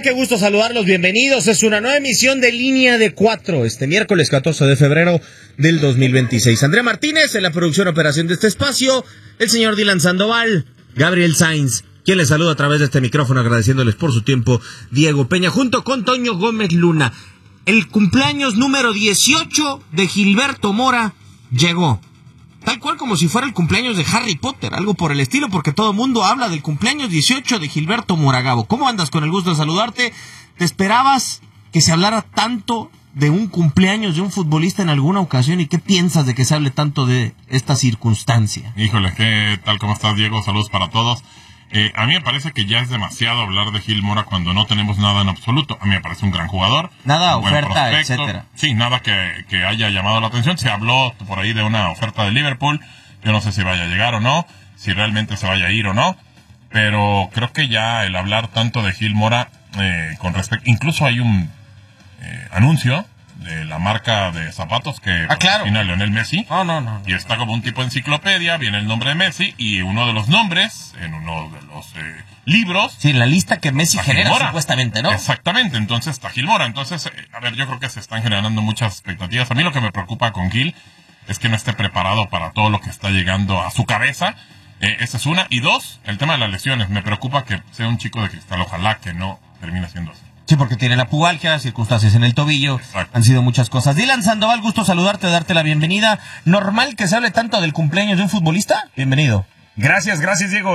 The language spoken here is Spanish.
tal? Qué gusto saludarlos, bienvenidos. Es una nueva emisión de Línea de 4, este miércoles 14 de febrero del 2026. André Martínez en la producción y operación de este espacio, el señor Dylan Sandoval, Gabriel Sainz, quien les saluda a través de este micrófono, agradeciéndoles por su tiempo, Diego Peña, junto con Toño Gómez Luna. El cumpleaños número 18 de Gilberto Mora llegó. Tal cual como si fuera el cumpleaños de Harry Potter, algo por el estilo, porque todo el mundo habla del cumpleaños 18 de Gilberto Mora. Gabo, ¿cómo andas? Con el gusto de saludarte. ¿Te esperabas que se hablara tanto de un cumpleaños de un futbolista en alguna ocasión? ¿Y qué piensas de que se hable tanto de esta circunstancia? Híjole, ¿qué tal? ¿Cómo estás, Diego? Saludos para todos. A mí me parece que ya es demasiado hablar de Gil Mora cuando no tenemos nada en absoluto. A mí me parece un gran jugador. Nada, oferta, etcétera. Sí, nada que haya llamado la atención. Se habló por ahí de una oferta de Liverpool. Yo no sé si vaya a llegar o no, si realmente se vaya a ir o no. Pero creo que ya el hablar tanto de Gil Mora, con respecto... Incluso hay un anuncio de la marca de zapatos que patrocina Lionel Messi. No. Y está como un tipo de enciclopedia, viene el nombre de Messi y uno de los nombres en uno de los libros. Sí, la lista que Messi genera Mora, supuestamente, ¿no? Exactamente, entonces está Gil Mora. Entonces, a ver, yo creo que se están generando muchas expectativas. A mí lo que me preocupa con Gil es que no esté preparado para todo lo que está llegando a su cabeza. Esa es una. Y dos, el tema de las lesiones. Me preocupa que sea un chico de cristal. Ojalá que no termine siendo así. Sí, porque tiene la pubalgia, circunstancias en el tobillo. Exacto. Han sido muchas cosas. Dylan Sandoval, gusto saludarte, darte la bienvenida. ¿Normal que se hable tanto del cumpleaños de un futbolista? Bienvenido. Gracias, Diego.